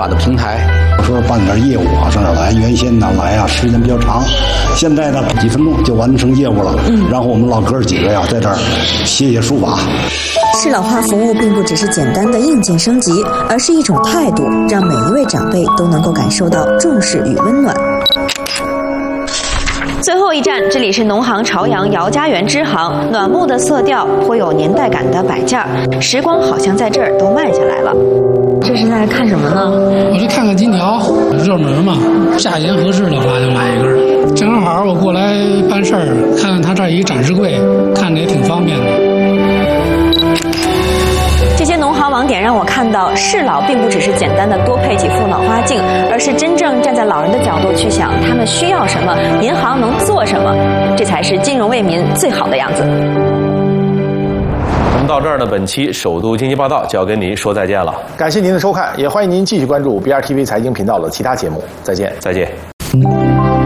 发的平台。 说办点业务啊，上这儿来，原先呢来啊时间比较长，现在呢几分钟就完成业务了。然后我们老哥几个呀，在这儿写书法。 适老化服务并不只是简单的硬件升级，而是一种态度，让每一位长辈都能够感受到重视与温暖。 最后一站，这里是农行朝阳姚家园支行，暖木的色调，颇有年代感的摆件，时光好像在这儿都慢下来了。这是在看什么呢？ 我是看看金条，热门嘛，价钱合适的话就买一根。正好我过来办事儿，看看他这儿一展示柜，看着也挺方便的。 这些农行网点让我看到，适老并不只是简单的多配几副老花镜，而是真正站在老人的角度去想他们需要什么，银行能做什么，这才是金融为民最好的样子。 我们到这儿呢，本期首都经济报道就要跟您说再见了。 感谢您的收看，也欢迎您继续关注 BRTV 财经频道的其他节目。再见， 再见。